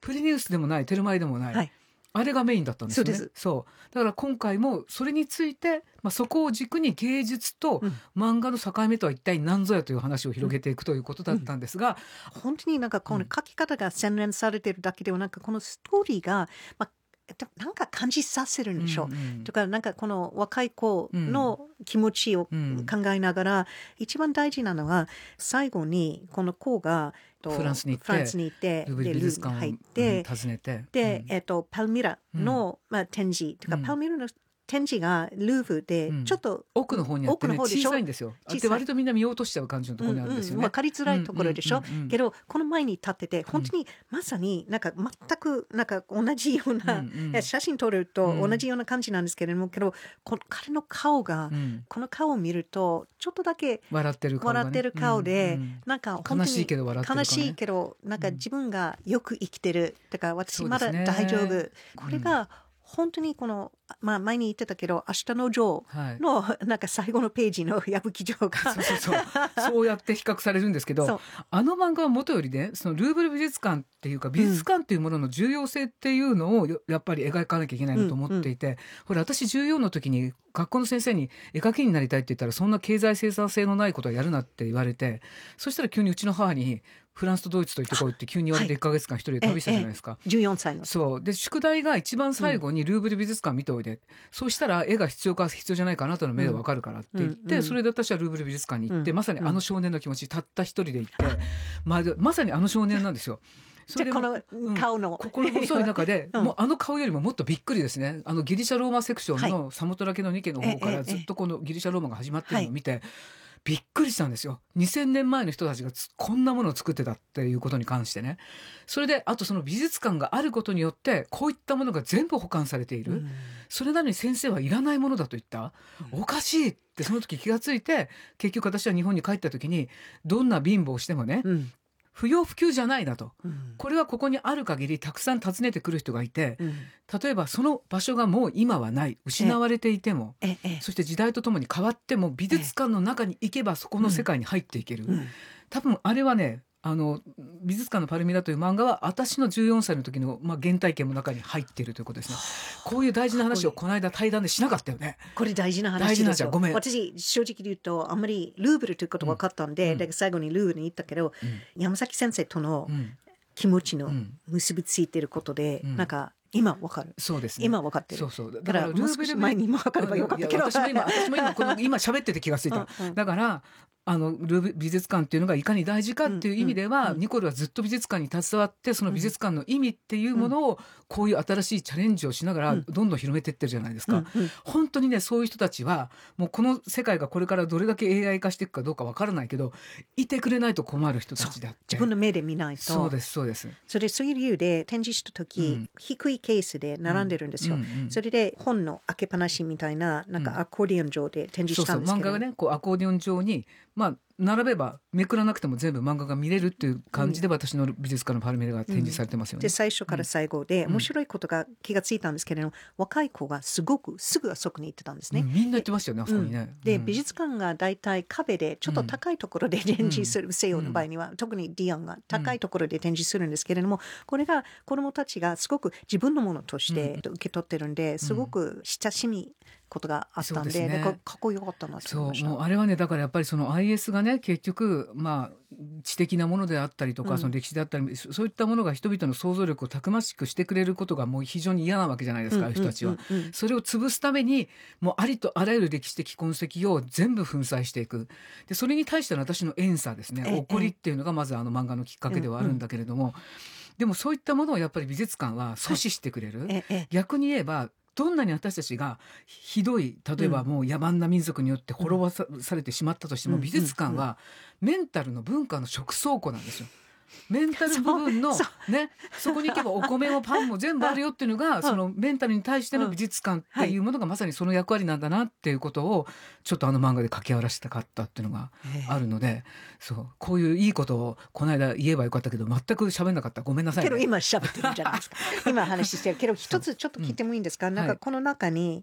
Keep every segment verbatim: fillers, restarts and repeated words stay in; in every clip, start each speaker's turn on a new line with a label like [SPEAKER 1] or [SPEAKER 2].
[SPEAKER 1] プリニウスでもないテルマエでもない、はい、あれがメインだったんですよね。
[SPEAKER 2] そうです。
[SPEAKER 1] そうだから今回もそれについて、まあ、そこを軸に芸術と漫画の境目とは一体何ぞやという話を広げていくということだったんですが、
[SPEAKER 2] うんうん、本当になんかこの書き方が洗練されているだけではなく、このストーリーが、まあなんか感じさせるんでしょう。うんうん、とか、なんかこの若い子の気持ちを考えながら、うん、一番大事なのは、最後にこの子が、
[SPEAKER 1] フランスに行って、
[SPEAKER 2] フランスに行って、
[SPEAKER 1] ルーブル美術館を入って、訪ねて、
[SPEAKER 2] で、うん、えっと、パルミラの、うんまあ、展示、とか、うん、パルミラの展示がルーブルでちょっと、うん、
[SPEAKER 1] 奥の方にあってね、小さいんですよ。で割とみんな見落としちゃう感じのところにあるんですよね。
[SPEAKER 2] うんうん、分かりづらいところでしょ、うんうんうんうん、けどこの前に立ってて本当にまさになんか全くなんか同じような、うんうん、写真撮ると同じような感じなんですけれども、けどこの彼の顔が、うん、この顔を見るとちょっとだけ
[SPEAKER 1] 笑ってる顔が、ね、
[SPEAKER 2] 笑ってる顔で、うんうん、なんか本当に
[SPEAKER 1] 悲しいけど笑ってる顔、ね、
[SPEAKER 2] 悲しいけどなんか自分がよく生きてるだから私まだ大丈夫、ね、これが、うん本当にこの、まあ前に言ってたけど、明日のジョーの、はい、なんか最後のページの矢吹城が。
[SPEAKER 1] そうそうそう。そうやって比較されるんですけど、あの漫画は元よりね、そのルーブル美術館っていうか、美術館っていうものの重要性っていうのをやっぱり描かなきゃいけないなと思っていて、うんうん、ほら、私じゅうよんの時に学校の先生に絵描きになりたいって言ったら、そんな経済生産性のないことはやるなって言われて、そしたら急にうちの母に、フランスとドイツと行ってこいって急に言われていっかげつかん一人で旅したじゃないですか。
[SPEAKER 2] ええ、じゅうよんさいの。
[SPEAKER 1] そう。で、宿題が一番最後にルーブル美術館見ておいで。うん、そうしたら絵が必要か必要じゃないかあなたの目でわかるからって言って、うん、それで私はルーブル美術館に行って、うん、まさにあの少年の気持ち、たった一人で行って、まあ、まさにあの少年なんですよ。
[SPEAKER 2] それでこの顔の、うん、
[SPEAKER 1] 心細い中で、うん、もうあの顔よりももっとびっくりですね。あのギリシャローマセクションのサモトラケのニケの方からずっとこのギリシャローマが始まってるのを見て、はいびっくりしたんですよ。にせんねんまえの人たちがこんなものを作ってたっていうことに関してね。それで、あとその美術館があることによって、こういったものが全部保管されている。うん、それなのに先生はいらないものだと言った。うん、おかしいってその時気がついて、結局私は日本に帰った時に、どんな貧乏をしてもね、うん不要不急じゃないなと、うん、これはここにある限りたくさん訪ねてくる人がいて、うん、例えばその場所がもう今はない失われていても、ええ、そして時代とともに変わっても美術館の中に行けばそこの世界に入っていける、うん、多分あれはねあの美術館のパルミラという漫画は私のじゅうよんさいの時の、まあ、原体験の中に入っているということですね。こういう大事な話をこの間対談でしなかったよね。
[SPEAKER 2] これ大事な話ですよ。
[SPEAKER 1] 大事な話はごめん。
[SPEAKER 2] 私正直言うとあんまりルーブルということ分かったんで、うん、だから最後にルーブルに行ったけど、うん、山崎先生との気持ちの結びついていることで、うん、なんか今わかる。
[SPEAKER 1] そうですね。
[SPEAKER 2] 今わかってる。
[SPEAKER 1] そうそう。
[SPEAKER 2] だからルーブル前に今わかればよかったけど。
[SPEAKER 1] 私も今、私も今、この今喋ってて気がついた。うんうん、だから、あの、ルーブル美術館っていうのがいかに大事かっていう意味では、うんうん、ニコルはずっと美術館に携わって、その美術館の意味っていうものを、こういう新しいチャレンジをしながら、どんどん広めていってるじゃないですか。うんうん、本当にね、そういう人たちは、もうこの世界がこれからどれだけ エーアイ 化していくかどうかわからないけど、いてくれないと困る人たちだって。
[SPEAKER 2] 自分の目で見ないと。
[SPEAKER 1] そうです、そうです。
[SPEAKER 2] それ、そういう理由で展示したとき、うん、低いケースで並んでるんですよ。うんうんうん、それで本の開けっぱなしみたいな、なんかアコーディオン上で展示したんですけど。
[SPEAKER 1] そうそう、漫画がね、こうアコーディオン上に、まあ、並べばめくらなくても全部漫画が見れるっていう感じで私の美術館のパルミラが展示されてますよね。
[SPEAKER 2] うん、で最初から最後で、うん、面白いことが気がついたんですけれども、若い子がすごくすぐあそこに行ってたんですね。
[SPEAKER 1] うん、みんな行ってましたよね、あそこにね。
[SPEAKER 2] で、うん、美術館がだいたい壁でちょっと高いところで展示する、うん、西洋の場合には、特にディアンが高いところで展示するんですけれども、これが子どもたちがすごく自分のものとして受け取ってるんで、すごく親しみことがあったん で, で、ね、か, かっこよかったなと思いました。
[SPEAKER 1] そう、もうあれはね、だからやっぱりその アイエス がね、結局、まあ、知的なものであったりとか、うん、その歴史であったり、そういったものが人々の想像力をたくましくしてくれることがもう非常に嫌なわけじゃないですか、うん、人たちは、うんうんうん。それを潰すために、もうありとあらゆる歴史的痕跡を全部粉砕していく。で、それに対しての私の怨嗟ですね、怒りっていうのがまずあの漫画のきっかけではあるんだけれども、うんうん、でもそういったものをやっぱり美術館は阻止してくれる。はい、逆に言えば、どんなに私たちがひどい、例えばもう野蛮な民族によって滅ぼされてしまったとしても、美術館はメンタルの文化の食倉庫なんですよ。メンタル部分のね、そこに行けばお米もパンも全部あるよっていうのが、そのメンタルに対しての美術館っていうものがまさにその役割なんだなっていうことを、ちょっとあの漫画で掛け合わせたかったっていうのがあるので、そう、こういういいことをこの間言えばよかったけど、全く喋んなかった。ごめんなさい、ね。
[SPEAKER 2] けど今喋ってるじゃないですか。今話してるけど、一つちょっと聞いてもいいんですか？うん、なんかこの中に、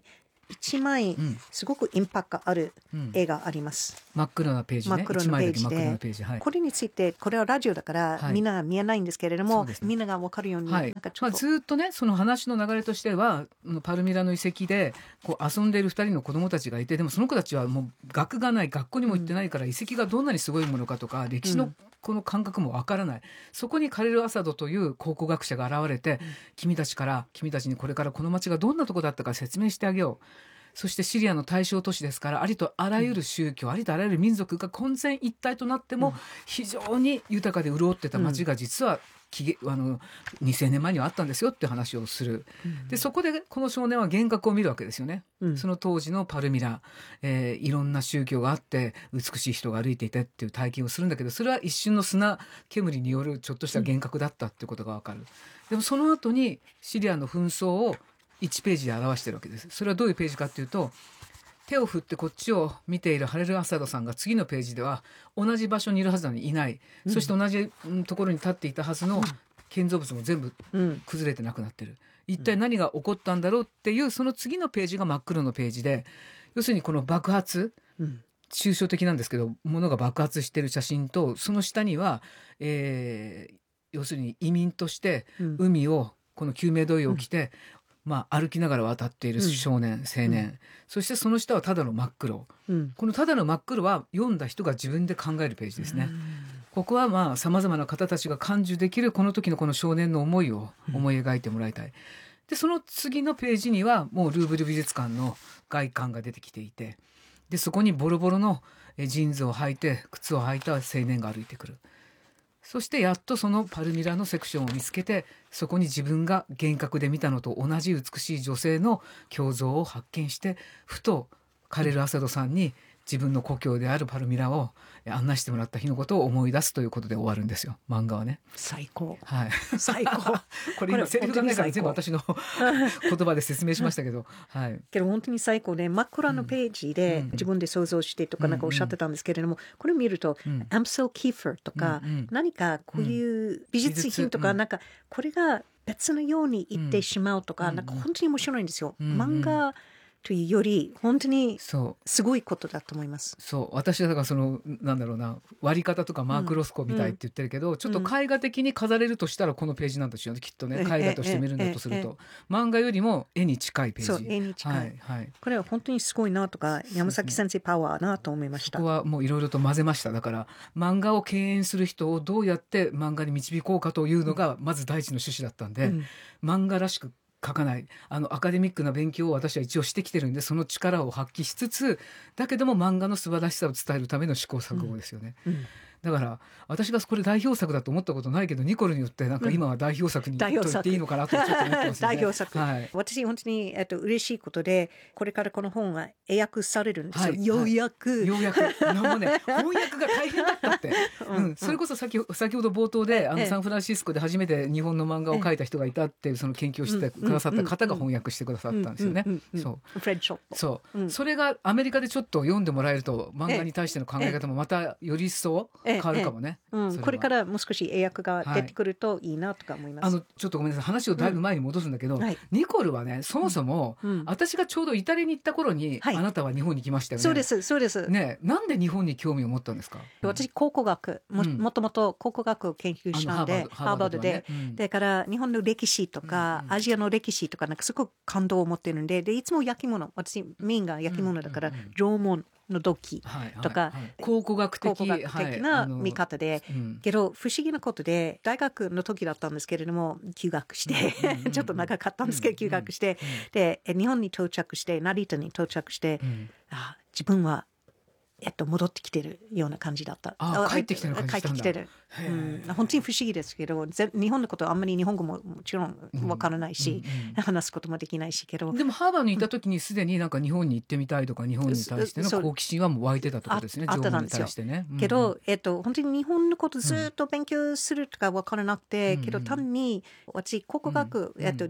[SPEAKER 2] 一枚
[SPEAKER 1] うん
[SPEAKER 2] すごくインパクトある
[SPEAKER 1] うん
[SPEAKER 2] 絵があります。
[SPEAKER 1] 真っ黒なページね。
[SPEAKER 2] 真っ黒なページで
[SPEAKER 1] 一枚だけ真っ黒なページ、はい。
[SPEAKER 2] これについてこれはラジオだから
[SPEAKER 1] はい
[SPEAKER 2] みんな見えないんですけれども、
[SPEAKER 1] そうですね
[SPEAKER 2] みんなが分かるように、
[SPEAKER 1] はいまあ、
[SPEAKER 2] なんかちょっと、
[SPEAKER 1] ずっとねその話の流れとしてはパルミラの遺跡でこう遊んでいるふたりの子供たちがいて、でもその子たちはもう学がない、学校にも行ってないから、遺跡がどんなにすごいものかとか歴史のこの感覚もわからない、そこにカレル・アサドという考古学者が現れて、君たちから君たちにこれからこの町がどんなとこだったか説明してあげよう。そしてシリアの対象都市ですから、ありとあらゆる宗教、ありとあらゆる民族が混然一体となっても非常に豊かで潤ってた町が実は紀元あのにせんねんまえにはあったんですよって話をする。でそこでこの少年は幻覚を見るわけですよね、
[SPEAKER 2] うん、
[SPEAKER 1] その当時のパルミラ、えー、いろんな宗教があって美しい人が歩いていてっていう体験をするんだけど、それは一瞬の砂煙によるちょっとした幻覚だったってことがわかる。でもその後にシリアの紛争をいちページで表しているわけです。それはどういうページかっていうと、手を振ってこっちを見ているハレル・アサドさんが次のページでは同じ場所にいるはずなのにいない、うん、そして同じところに立っていたはずの建造物も全部崩れてなくなってる、うん、一体何が起こったんだろうっていうその次のページが真っ黒のページで、要するにこの爆発、うん、抽象的なんですけど物が爆発している写真と、その下には、えー、要するに移民として海をこの救命胴衣を着て、うんまあ、歩きながら渡っている少年、うん、青年、うん、そしてその下はただの真っ黒、うん、このただの真っ黒は読んだ人が自分で考えるページですね、うん、ここはまあ様々な方たちが感受できるこの時のこの少年の思いを思い描いてもらいたい、うん、でその次のページにはもうルーブル美術館の外観が出てきていて、でそこにボロボロのジーンズを履いて靴を履いた青年が歩いてくる。そしてやっとそのパルミラのセクションを見つけて、そこに自分が幻覚で見たのと同じ美しい女性の胸像を発見して、ふとカレル・アサドさんに自分の故郷であるパルミラを案内してもらった日のことを思い出すということで終わるんですよ、漫画はね。
[SPEAKER 2] 最高、
[SPEAKER 1] はい、
[SPEAKER 2] 最高
[SPEAKER 1] これ今セリフがないから全部私の言葉で説明しましたけど、はい、
[SPEAKER 2] けど本当に最高で、真っ暗のページで自分で想像してとかなんかおっしゃってたんですけれども、うんうん、これ見ると、うん、アムセル・キーファーとか、うんうん、何かこういう美術品とか、うん、なんかこれが別のように言ってしまうとか、うん、なんか本当に面白いんですよ、うんうん、漫画というより本当にすごいことだと思います。
[SPEAKER 1] そう、私はだからそのなんだろうな、割り方とかマークロスコみたいって言ってるけど、うん、ちょっと絵画的に飾れるとしたらこのページなんですよね、きっとね、絵画として見るんだとすると、漫画よりも絵に近いページ。
[SPEAKER 2] そう、絵に近い、はいはい、これは本当にすごいなとか、山崎先生パワーなと思いました。
[SPEAKER 1] そこはもういろいろと混ぜました。だから漫画を敬遠する人をどうやって漫画に導こうかというのがまず第一の趣旨だったんで、うん、漫画らしく書かない、あのアカデミックな勉強を私は一応してきてるんで、その力を発揮しつつ、だけども漫画の素晴らしさを伝えるための試行錯誤ですよね、うんうん、だから私がこれ代表作だと思ったことないけど、ニコルによってなんか今は代表作に、うん、と言っていいのかなとちょっと思ってますね。
[SPEAKER 2] 代表作、はい、私本当に、えっと、嬉しいことで、これからこの本が英訳されるんですよ、はい、ようやく、はい、
[SPEAKER 1] ようやくもうね翻訳が大変だったって、うんうん、それこそ 先, 先ほど冒頭であのサンフランシスコで初めて日本の漫画を描いた人がいたっていうその研究をしてくださった方が翻訳してくださったんですよね。
[SPEAKER 2] そうフレッドショップ、
[SPEAKER 1] そう、うん、それがアメリカでちょっと読んでもらえると漫画に対しての考え方もまたより一層変わるかもね。
[SPEAKER 2] うん、これからもう少し英訳が出てくるといいなとか思います、
[SPEAKER 1] はい、あのちょっとごめんなさい、話をだいぶ前に戻すんだけど、うんはい、ニコルはねそもそも、うん、私がちょうどイタリアに行った頃に、はい、あなたは日本に来ましたよね。
[SPEAKER 2] そうですそうです、
[SPEAKER 1] ね、なんで日本に興味を持ったんですか？
[SPEAKER 2] 私考古学 も,、うん、もともと考古学を研究したんで、ハーバードで、ねうん、だから日本の歴史とか、うんうん、アジアの歴史とかなんかすごく感動を持ってるんで、でいつも焼き物、私メインが焼き物だから、うんうんうん、縄文の土器とか、はいはいはい、考古学的、考古学的な見方で、はいうん、けど不思議なことで大学の時だったんですけれども休学して、うんうん、ちょっと長かったんですけど、うんうん、休学して、うんうん、で日本に到着して成田に到着して、うん、あ自分はえっと、戻ってきてるような感じだった。
[SPEAKER 1] あ帰ってきてる感じしたんだ。
[SPEAKER 2] 帰ってきてる、うん、本当に不思議ですけど、日本のことあんまり日本語ももちろんわからないし、うんうん、話すこともできないしけど、
[SPEAKER 1] でもハーバーにいた時にすでになんか日本に行ってみたいとか、日本に対しての好奇心はもう湧いてたってことですね。
[SPEAKER 2] あったんですよ、ねうんうん、けど、えっと、本当に日本のことずっと勉強するとかわからなくて、うん、けど単に私考古学、うん、えっと、ずっ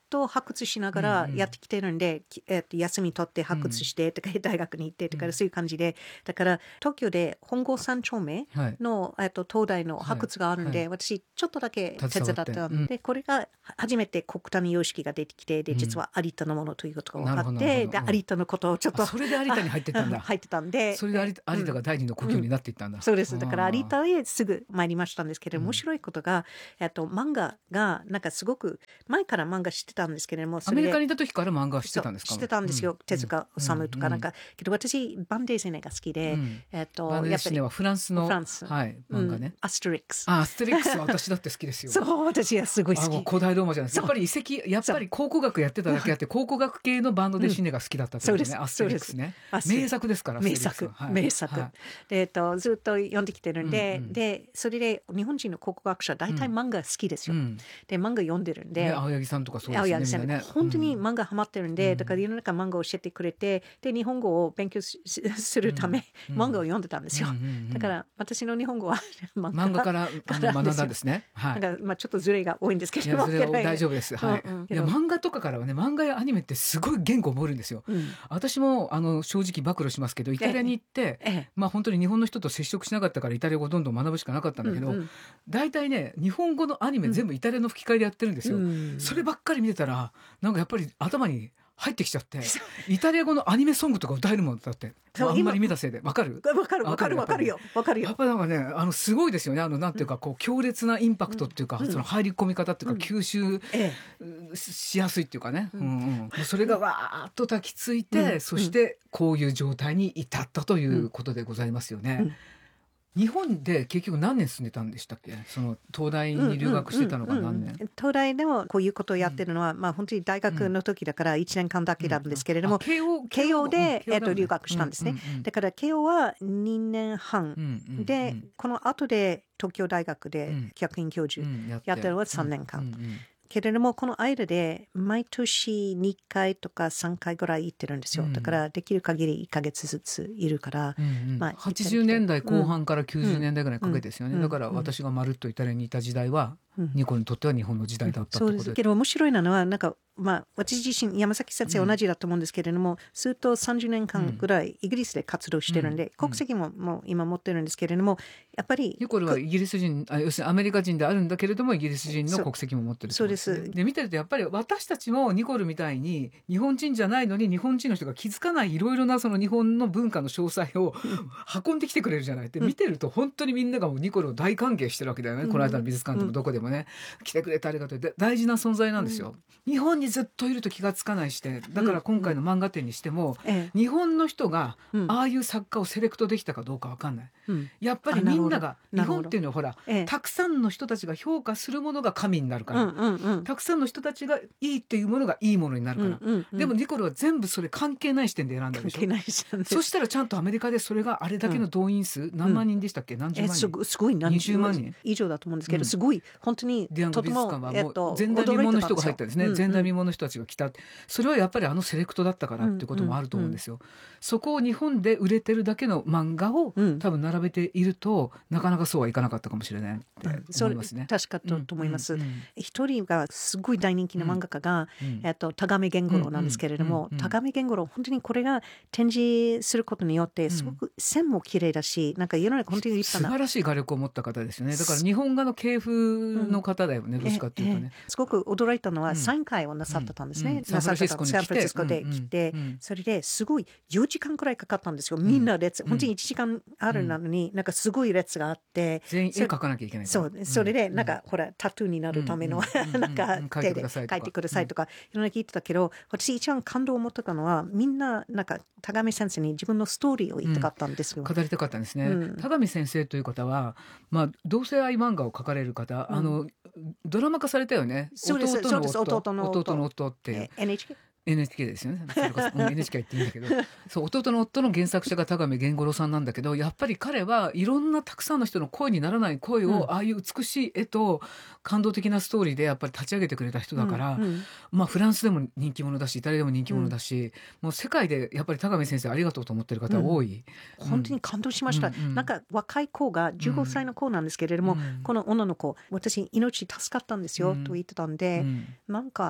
[SPEAKER 2] と発掘しながらやってきてるんで、きえっと休み取って発掘してとか、大学に行ってとか、そういう感じで、だから東京で本郷三丁目
[SPEAKER 1] はい
[SPEAKER 2] の、えっと東大の発掘があるんで、
[SPEAKER 1] はい
[SPEAKER 2] 私ちょっとだけ手伝った
[SPEAKER 1] 携わってうん
[SPEAKER 2] んで、これが初めて国谷様式が出てきて、で実は有田のものということが分か
[SPEAKER 1] なるほ
[SPEAKER 2] って、
[SPEAKER 1] どなるほど
[SPEAKER 2] で有田のことをちょっと
[SPEAKER 1] あそれで有田に入ってったんだ
[SPEAKER 2] 入ってたんで、
[SPEAKER 1] それで有田有田が第二の故郷になっていったんだ、
[SPEAKER 2] そうです。だから有
[SPEAKER 1] あ
[SPEAKER 2] 田へすぐ参りましたんですけれども、
[SPEAKER 1] うん
[SPEAKER 2] 面白いことが、えっと漫画がなんかすごく前から漫画知ってたんですけれども、
[SPEAKER 1] ア
[SPEAKER 2] それで
[SPEAKER 1] メリカにいた時から漫画知ってたんですか？
[SPEAKER 2] そう知ってたんですよ、
[SPEAKER 1] うん
[SPEAKER 2] 手塚治虫とかなんか、けど私バンデーゼネが好きで、
[SPEAKER 1] うん
[SPEAKER 2] えっと
[SPEAKER 1] バンデーシネはフランスの
[SPEAKER 2] フランス
[SPEAKER 1] はい、
[SPEAKER 2] うん
[SPEAKER 1] 漫画ね、
[SPEAKER 2] アステリックス。
[SPEAKER 1] あアステリックスは私だって好きですよ
[SPEAKER 2] そう私はすごい好き。
[SPEAKER 1] あの古代ローマじゃないです
[SPEAKER 2] そう
[SPEAKER 1] やっぱり遺跡やっぱり考古学やってただけあって考古学系のバンドでシネが好きだったってことね、
[SPEAKER 2] うん
[SPEAKER 1] アステリックスね
[SPEAKER 2] アステリックス
[SPEAKER 1] 名作ですから
[SPEAKER 2] 名
[SPEAKER 1] アステリックス
[SPEAKER 2] 作、
[SPEAKER 1] はい
[SPEAKER 2] 名作、
[SPEAKER 1] はい
[SPEAKER 2] でえっとずっと読んできてるんで、
[SPEAKER 1] うんうん
[SPEAKER 2] でそれで日本人の考古学者大体漫画好きですよ、
[SPEAKER 1] うん
[SPEAKER 2] で漫画読んでるんで、
[SPEAKER 1] ね、青柳さんとかそうです
[SPEAKER 2] 青柳さん
[SPEAKER 1] よねみんなね
[SPEAKER 2] 本当に
[SPEAKER 1] うん
[SPEAKER 2] 漫画ハマってるんで、
[SPEAKER 1] うん
[SPEAKER 2] だから世の中漫画を教えてくれて、で日本語を勉強しするため、
[SPEAKER 1] うん
[SPEAKER 2] 漫画を読んでたんですよ、
[SPEAKER 1] うんうんうん
[SPEAKER 2] だから私の日本語は漫画
[SPEAKER 1] 漫画からあの
[SPEAKER 2] から
[SPEAKER 1] 学んだんですねはい
[SPEAKER 2] なんかまあちょっとズレが多いんですけど
[SPEAKER 1] いやそれは大丈夫ですはい、
[SPEAKER 2] うんうん
[SPEAKER 1] いや漫画とかからはね漫画やアニメってすごい言語を覚えるんですよ
[SPEAKER 2] うん
[SPEAKER 1] 私もあの正直暴露しますけどイタリアに行って、
[SPEAKER 2] ええ
[SPEAKER 1] まあ本当に日本の人と接触しなかったからイタリア語をどんどん学ぶしかなかったんだけど、
[SPEAKER 2] うんうん
[SPEAKER 1] 大体ね日本語のアニメ全部イタリアの吹き替えでやってるんですよ、
[SPEAKER 2] うん
[SPEAKER 1] そればっかり見てたらなんかやっぱり頭に入ってきちゃってイタリア語のアニメソングとか歌えるもんだって
[SPEAKER 2] そう
[SPEAKER 1] あんまり見たせいでわかる
[SPEAKER 2] わかるわかるわかるよわかるよ
[SPEAKER 1] やっぱなんかねあのすごいですよねあのなんていうかこう強烈なインパクトっていうか、
[SPEAKER 2] うん
[SPEAKER 1] その入り込み方っていうか、
[SPEAKER 2] うん
[SPEAKER 1] 吸収
[SPEAKER 2] え
[SPEAKER 1] ししやすいっていうかね、
[SPEAKER 2] う
[SPEAKER 1] うんんうん、それがわーっと抱きついて、
[SPEAKER 2] うん
[SPEAKER 1] そしてこういう状態に至ったということでございますよね。
[SPEAKER 2] うん
[SPEAKER 1] 日本で結局何年住んでたんでしたっけ？その東大に留学してたのが何年？
[SPEAKER 2] うんうんうんうん東大でもこういうことをやってるのは、まあ本当に大学の時だからいちねんかんだけなんですけれども、
[SPEAKER 1] あ慶応
[SPEAKER 2] 慶応で、
[SPEAKER 1] うん
[SPEAKER 2] えっと留学したんですね、
[SPEAKER 1] うんうんうん
[SPEAKER 2] だから慶応はにねんはん、
[SPEAKER 1] うんうん
[SPEAKER 2] でこの後で東京大学で
[SPEAKER 1] うん
[SPEAKER 2] 客員教授
[SPEAKER 1] うんや
[SPEAKER 2] やってるのはさんねんかん、
[SPEAKER 1] うんうんうん
[SPEAKER 2] けれどもこの間で毎年にかいとかさんかいぐらい行ってるんですよ、
[SPEAKER 1] うん
[SPEAKER 2] だからできる限りいっかげつずついるから、
[SPEAKER 1] うんうん
[SPEAKER 2] まあ
[SPEAKER 1] はちじゅうねんだいこう半からきゅうじゅうねんだいぐらいかけてですよね、
[SPEAKER 2] うん
[SPEAKER 1] だから私がまるっとイタリアにいた時代は、
[SPEAKER 2] うん
[SPEAKER 1] ニコにとっては日本の時代だったって
[SPEAKER 2] そう
[SPEAKER 1] ことで、
[SPEAKER 2] ですけど面白いのはなんかまあ私自身山崎先生同じだと思うんですけれども、ずっとさんじゅうねんかんぐらいイギリスで活動してるんで、
[SPEAKER 1] うん
[SPEAKER 2] 国籍ももう今持ってるんですけれどもやっぱり
[SPEAKER 1] ニコルはイギリス人あ要するにアメリカ人であるんだけれどもイギリス人の国籍も持ってるってことね
[SPEAKER 2] そうそうです
[SPEAKER 1] で見てるとやっぱり私たちもニコルみたいに日本人じゃないのに日本人の人が気づかないいろいろなその日本の文化の詳細を運んできてくれるじゃないって見てると本当にみんながもうニコルを大歓迎してるわけだよね、
[SPEAKER 2] うん
[SPEAKER 1] この間の美術館でもどこでもね、来てくれてありがとうで大事な存在なんですよ、日本にずっといると気がつかないしてだから今回の漫画展にしても、
[SPEAKER 2] ええ
[SPEAKER 1] 日本の人が
[SPEAKER 2] うん
[SPEAKER 1] ああいう作家をセレクトできたかどうかわかんない、
[SPEAKER 2] うん
[SPEAKER 1] やっぱりみんなが日
[SPEAKER 2] なるほど
[SPEAKER 1] 本っていうのはほら
[SPEAKER 2] ええ
[SPEAKER 1] たくさんの人たちが評価するものが神になるから、
[SPEAKER 2] うんうんうん
[SPEAKER 1] たくさんの人たちがいいっていうものがいいものになるから、
[SPEAKER 2] うんうんうん
[SPEAKER 1] でもニコルは全部それ関係ない視点で選んだでしょ
[SPEAKER 2] 関係ないじゃん
[SPEAKER 1] そしたらちゃんとアメリカでそれがあれだけの動員数、何万人でしたっけ何十万人、
[SPEAKER 2] えすごすごい何
[SPEAKER 1] にじゅうまんにん
[SPEAKER 2] 以上だと思うんですけど、
[SPEAKER 1] うん
[SPEAKER 2] すごい本当に
[SPEAKER 1] ディアン
[SPEAKER 2] とても
[SPEAKER 1] ゴ美術館はも
[SPEAKER 2] えっと
[SPEAKER 1] う前代未聞の人が入ったんですね、
[SPEAKER 2] 驚いて
[SPEAKER 1] 前代未聞の人たちが来たそれはやっぱりあのセレクトだったからっていうこともあると思うんですよ、そこを日本で売れてるだけの漫画を
[SPEAKER 2] うん
[SPEAKER 1] 多分並べているとなかなかそうはいかなかったかもしれないって
[SPEAKER 2] それ
[SPEAKER 1] 思いますね。
[SPEAKER 2] 確かとと思います、
[SPEAKER 1] うんうん
[SPEAKER 2] 一人がすごい大人気の漫画家が、
[SPEAKER 1] うん
[SPEAKER 2] えっと、田上源五郎なんですけれども、
[SPEAKER 1] うんうんうんうん
[SPEAKER 2] 田上源五郎本当にこれが展示することによってすごく線も綺麗だし、なんか世の中本当に立
[SPEAKER 1] 素
[SPEAKER 2] 派な
[SPEAKER 1] 晴らしい画力を持った方ですよね。だから日本画の系譜の方だよね、どっちかっていうとね。
[SPEAKER 2] ええすごく驚いたのは
[SPEAKER 1] うん
[SPEAKER 2] サイン会をなさってたんですね、
[SPEAKER 1] うんうん
[SPEAKER 2] なさってた
[SPEAKER 1] サンフランシスコに来て
[SPEAKER 2] サンフランシスコで来て、
[SPEAKER 1] うんうんうん
[SPEAKER 2] それですごいよじかんくらいかかったんですよ、みんな列、
[SPEAKER 1] うん
[SPEAKER 2] 本当にいちじかんあるなのに、なんかすごい列があって
[SPEAKER 1] 全員絵描かなきゃいけないから
[SPEAKER 2] そうそれでなんか、ほらタトゥーになるための、
[SPEAKER 1] うんうん
[SPEAKER 2] なんか
[SPEAKER 1] うん書いて
[SPEAKER 2] 手で
[SPEAKER 1] くださいとか
[SPEAKER 2] 書いてくださいとか、いろんな聞いてたけど、私一番感動を持ってたのはみんななんか田上先生に自分のストーリーを言いたかったんですよ、
[SPEAKER 1] 語りたかったんですね、
[SPEAKER 2] うん
[SPEAKER 1] 田上先生という方は、まあ、同性愛漫画を描かれる方、
[SPEAKER 2] うん
[SPEAKER 1] あのドラマ化されたよね。
[SPEAKER 2] そうです
[SPEAKER 1] 弟の
[SPEAKER 2] そうです弟の夫
[SPEAKER 1] 弟の夫っていう
[SPEAKER 2] え エヌエイチケー
[SPEAKER 1] エヌエイチケー ですよね。それこそうん エヌエイチケー って言うんだけどそう弟の夫の原作者が田上源五郎さんなんだけど、やっぱり彼はいろんなたくさんの人の声にならない声を、
[SPEAKER 2] うん
[SPEAKER 1] ああいう美しい絵と感動的なストーリーでやっぱり立ち上げてくれた人だから、
[SPEAKER 2] うんうん
[SPEAKER 1] まあ、フランスでも人気者だしイタリアでも人気者だし、もう世界でやっぱり田上先生ありがとうと思ってる方多い、
[SPEAKER 2] 本当に感動しました、
[SPEAKER 1] うんうん
[SPEAKER 2] なんか若い子がじゅうごさいの子なんですけれども、
[SPEAKER 1] うん
[SPEAKER 2] この女の子私命助かったんですよ、
[SPEAKER 1] うん
[SPEAKER 2] と言ってたんで、
[SPEAKER 1] うん
[SPEAKER 2] なんか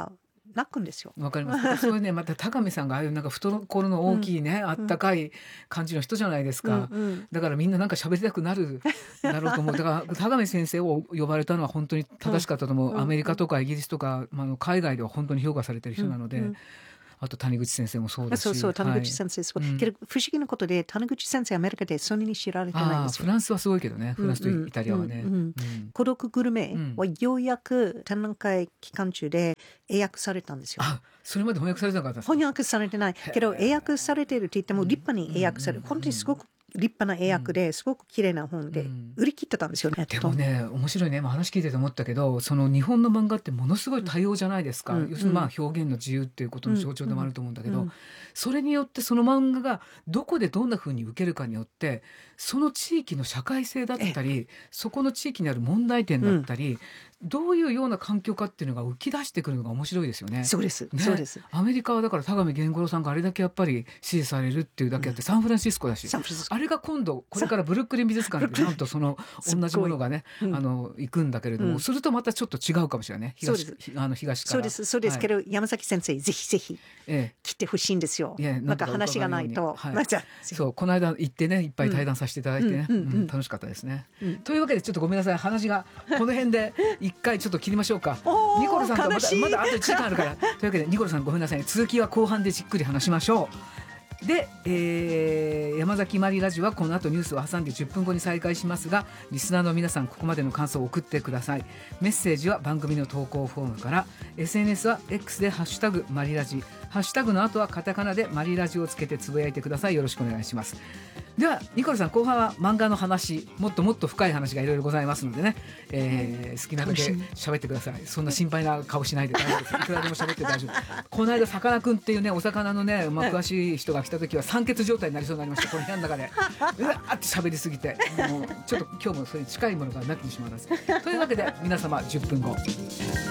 [SPEAKER 2] 泣くんですよ。
[SPEAKER 1] わかります。そういうね、また高見さんがああいうなんか懐の大きいね、うん、あったかい感じの人じゃないですか、うんうん、だからみんななんか喋りたくなるだろうと思う。だから高見先生を呼ばれたのは本当に正しかったと思う、うん、アメリカとかイギリスとか、まあ、海外では本当に評価されてる人なので、うんうん、あと谷口先生もそうだし、
[SPEAKER 2] そうそう谷口先生、はい、けど不思議なことで谷口先生アメリカでそんなに知られてないんですよ。
[SPEAKER 1] フランスはすごいけどね、フランスとイタリアはね、
[SPEAKER 2] うんうんうんうん、孤独グルメはようやく展覧会期間中で英訳されたんですよ。
[SPEAKER 1] あ、それまで翻訳されてなかったんですか。
[SPEAKER 2] 翻訳されてないけど英訳されているって言っても立派に英訳される、うんうんうん、本当にすごく立派な英訳ですごく綺麗な本で売り切ってたんですよね、
[SPEAKER 1] うん、でもね面白いね、まあ、話聞いてて思ったけど、その日本の漫画ってものすごい多様じゃないですか、うん、要するにまあ表現の自由っていうことの象徴でもあると思うんだけど、うんうん、それによってその漫画がどこでどんな風に受けるかによってその地域の社会性だったりそこの地域にある問題点だったり、うん、どういうような環境かっていうのが浮き出してくるのが面白いですよね。
[SPEAKER 2] そうです、
[SPEAKER 1] ね、
[SPEAKER 2] そうです。
[SPEAKER 1] アメリカはだから田上源五郎さんがあれだけやっぱり支持されるっていうだけあって、うん、サンフランシスコだし、あれが今度これからブルックリン美術館でなんとその同じものがね、うん、あの行くんだけれども、うん、するとまたちょっと違うかもしれない、東、そうです、あの東から。
[SPEAKER 2] そうですそうです、はい、けど山崎先生ぜひぜひ来てほしいんですよ、ええ、なんか話がないと、はい、まあ、じゃ
[SPEAKER 1] そうこの間行ってねいっぱい対談させていただいてね、うんうんうん、楽しかったですね、うん、というわけでちょっとごめんなさい、話がこの辺で一回ちょっと切りましょうかニコルさんとまだまだあといちじかんあるからというわけでニコルさんごめんなさい、続きは後半でじっくり話しましょう。で、えー、山崎まりラジオはこの後ニュースを挟んでじゅっぷんごに再開しますが、リスナーの皆さんここまでの感想を送ってください。メッセージは番組の投稿フォームから、 エスエヌエス は X でハッシュタグマリラジ、ハッシュタグの後はカタカナでマリラジをつけてつぶやいてください。よろしくお願いします。ではニコルさん、後半は漫画の話、もっともっと深い話がいろいろございますのでね、えー、好きなだけ喋ってください。そんな心配な顔しないで大丈夫です。いくらでも喋って大丈夫。この間さかなクンっていうねお魚のね、まあ、詳しい人が来た時は酸欠状態になりそうになりました。この部屋の中でうわーって喋りすぎてもうちょっと今日もそれに近いものがなきにしもあらずというわけで皆様じゅっぷんご